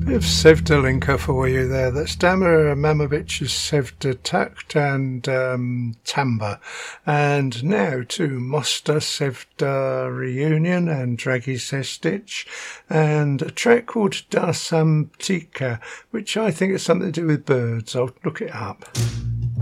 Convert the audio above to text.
Bit of Sevdalinka for you there. That's Damir Mamovic's Sevda and Tamba. And now to Mosta Sevda Reunion and Dragi Sestic, and a track called Da Sam Ptica, which I think is something to do with birds. I'll look it up.